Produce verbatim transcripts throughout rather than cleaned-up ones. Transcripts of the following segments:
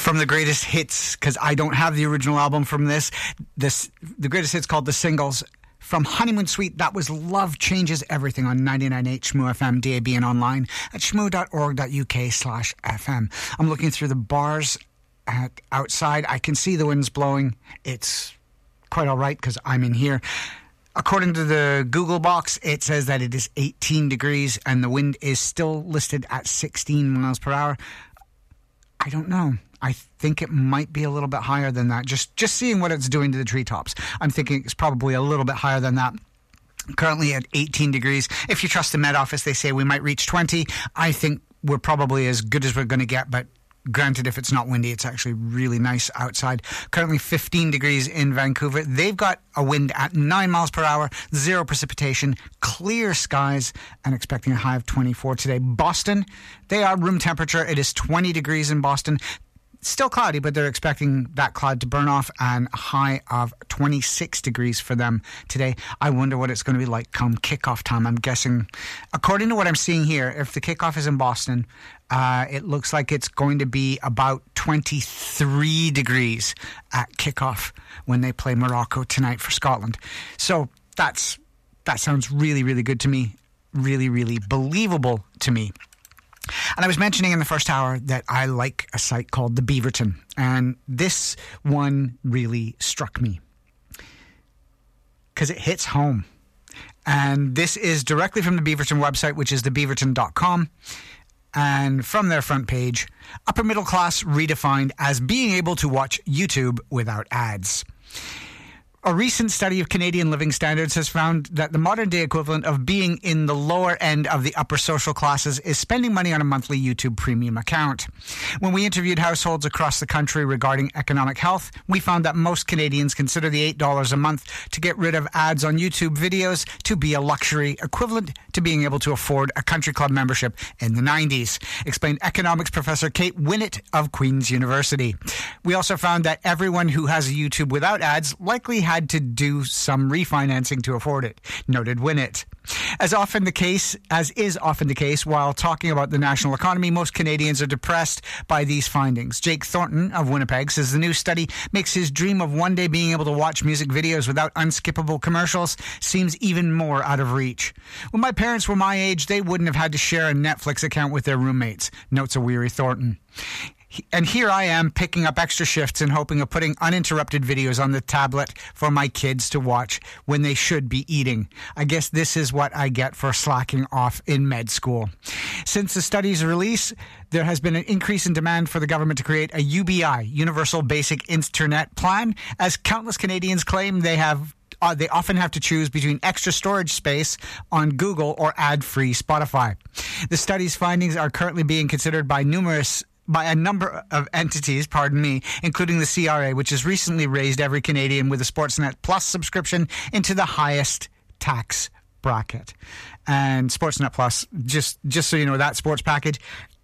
from the greatest hits, because I don't have the original album from this. This the greatest hits called The Singles. From Honeymoon Suite, that was Love Changes Everything on ninety-nine point eight Shmoo F M, D A B, and online at shmoo.org.uk slash FM. I'm looking through the bars at outside. I can see the winds blowing. It's quite all right because I'm in here. According to the Google box, it says that it is eighteen degrees and the wind is still listed at sixteen miles per hour. I don't know. I think it might be a little bit higher than that. Just just seeing what it's doing to the treetops, I'm thinking it's probably a little bit higher than that. Currently at eighteen degrees. If you trust the Met Office, they say we might reach twenty. I think we're probably as good as we're going to get, but granted, if it's not windy, it's actually really nice outside. Currently fifteen degrees in Vancouver. They've got a wind at nine miles per hour, zero precipitation, clear skies, and expecting a high of twenty-four today. Boston, they are room temperature. It is twenty degrees in Boston. Still cloudy, but they're expecting that cloud to burn off, and a high of twenty-six degrees for them today. I wonder what it's going to be like come kickoff time. I'm guessing, according to what I'm seeing here, if the kickoff is in Boston, uh, it looks like it's going to be about twenty-three degrees at kickoff when they play Morocco tonight for Scotland. So that's that sounds really, really good to me. Really, really believable to me. And I was mentioning in the first hour that I like a site called the Beaverton, and this one really struck me because it hits home. And this is directly from the Beaverton website, which is the beaverton dot com. And from their front page, upper middle class redefined as being able to watch YouTube without ads. A recent study of Canadian living standards has found that the modern-day equivalent of being in the lower end of the upper social classes is spending money on a monthly YouTube premium account. When we interviewed households across the country regarding economic health, we found that most Canadians consider the eight dollars a month to get rid of ads on YouTube videos to be a luxury equivalent to being able to afford a country club membership in the nineties, explained economics professor Kate Winnett of Queen's University. We also found that everyone who has a YouTube without ads likely had to do some refinancing to afford it, noted Winnett. As often the case, as is often the case, while talking about the national economy, most Canadians are depressed by these findings. Jake Thornton of Winnipeg says the new study makes his dream of one day being able to watch music videos without unskippable commercials seems even more out of reach. When my parents were my age, they wouldn't have had to share a Netflix account with their roommates, notes a weary Thornton. And here I am picking up extra shifts and hoping of putting uninterrupted videos on the tablet for my kids to watch when they should be eating. I guess this is what I get for slacking off in med school. Since the study's release, there has been an increase in demand for the government to create a U B I, Universal Basic Internet Plan, as countless Canadians claim they have Uh, they often have to choose between extra storage space on Google or ad-free Spotify. The study's findings are currently being considered by numerous by a number of entities, pardon me, including the C R A, which has recently raised every Canadian with a Sportsnet Plus subscription into the highest tax bracket. And Sportsnet Plus, just just so you know, that sports package,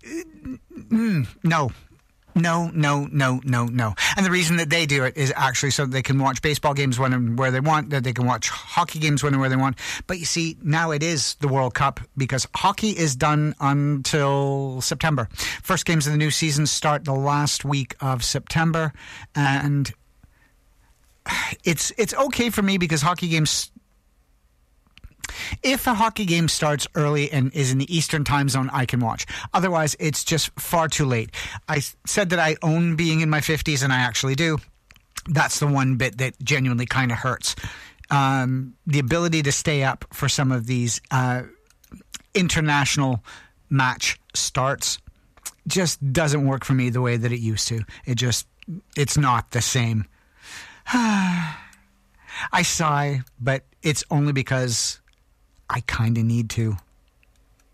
mm, no. No, no, no, no, no. And the reason that they do it is actually so that they can watch baseball games when and where they want, that they can watch hockey games when and where they want. But you see, now it is the World Cup because hockey is done until September. First games of the new season start the last week of September. And it's it's okay for me because hockey games... If a hockey game starts early and is in the Eastern time zone, I can watch. Otherwise, it's just far too late. I said that I own being in my fifties, and I actually do. That's the one bit that genuinely kind of hurts. Um, the ability to stay up for some of these uh, international match starts just doesn't work for me the way that it used to. It just, it's not the same. I sigh, but it's only because I kind of need to.